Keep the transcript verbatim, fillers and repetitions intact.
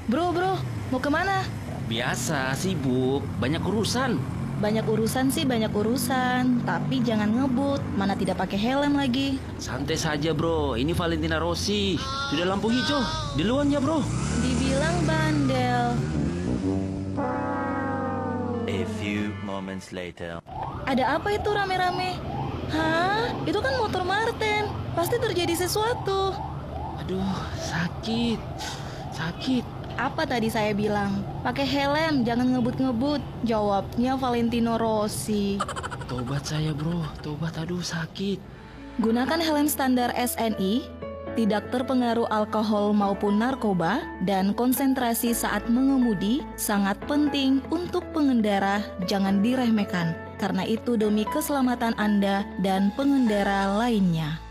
Bro, bro, mau kemana? Biasa, sibuk, banyak urusan. Banyak urusan sih banyak urusan, tapi jangan ngebut, mana tidak pakai helm lagi. Santai saja bro, ini Valentina Rossi. Sudah lampu hijau, duluan ya bro. Dibilang bandel. A few moments later. Ada apa itu rame-rame? Hah? Itu kan motor Martin. Pasti terjadi sesuatu. Aduh, sakit. Sakit. Apa tadi saya bilang? Pakai helm, jangan ngebut-ngebut. Jawabnya Valentino Rossi. Tobat saya bro, tobat, aduh sakit. Gunakan helm standar S N I, tidak terpengaruh alkohol maupun narkoba, dan konsentrasi saat mengemudi sangat penting untuk pengendara, jangan diremehkan. Karena itu demi keselamatan Anda dan pengendara lainnya.